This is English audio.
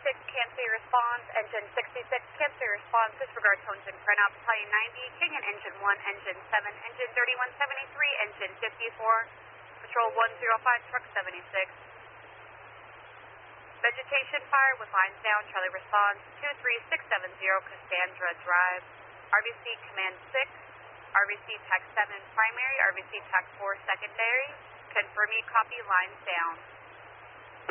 Kansas response, engine 66, Kansas response, disregard tones and print out, battalion 90, King and engine 1, engine 7, engine 3173, engine 54, patrol 105, truck 76. Vegetation fire with lines down, Charlie response, 23670, Cassandra Drive, RVC Command 6, RVC TAC 7 primary, RVC TAC 4 secondary, confirming copy, lines down.